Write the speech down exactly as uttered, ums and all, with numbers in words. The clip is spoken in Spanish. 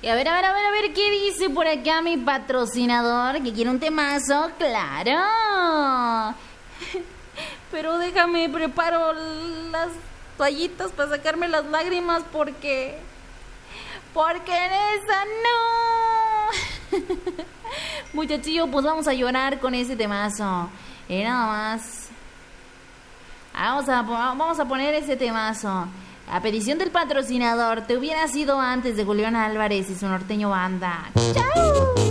Y a ver, a ver, a ver, a ver, ¿qué dice por acá mi patrocinador? ¿Que quiere un temazo? ¡Claro! Pero déjame, preparo las toallitas para sacarme las lágrimas porque... Porque en esa no. Muchachillo, pues vamos a llorar con ese temazo. Y nada más. Vamos a, vamos a poner ese temazo. A petición del patrocinador, te hubiera sido antes de Julián Álvarez y su norteño banda. ¡Chao!